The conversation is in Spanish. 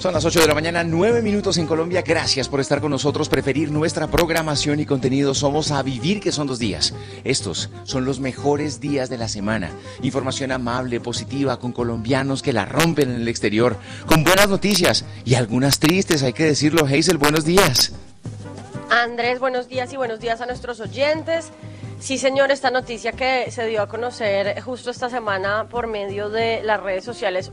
Son las 8 de la mañana, 9 minutos en Colombia. Gracias por estar con nosotros, preferir nuestra programación y contenido. Somos A Vivir, que son 2 días. Estos son los mejores días de la semana. Información amable, positiva, con colombianos que la rompen en el exterior, con buenas noticias y algunas tristes, hay que decirlo. Hazel, buenos días. Andrés, buenos días y buenos días a nuestros oyentes. Sí, señor, esta noticia que se dio a conocer justo esta semana por medio de las redes sociales